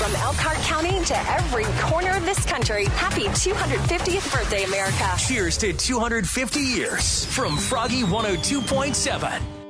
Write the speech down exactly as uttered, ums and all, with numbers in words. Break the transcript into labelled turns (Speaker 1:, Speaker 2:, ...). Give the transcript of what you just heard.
Speaker 1: From Elkhart County to every corner of this country, happy two hundred fiftieth birthday, America.
Speaker 2: Cheers to two hundred fifty years from Froggy one oh two point seven.